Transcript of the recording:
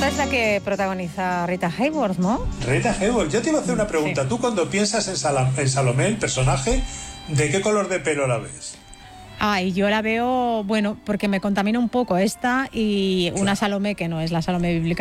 Esta es la que protagoniza Rita Hayworth, ¿no? Rita Hayworth. Yo te iba a hacer una pregunta. Sí. Tú cuando piensas en Salomé, el personaje, ¿de qué color de pelo la ves? Y yo la veo, bueno, porque me contamina un poco esta y una Salomé que no es la Salomé bíblica.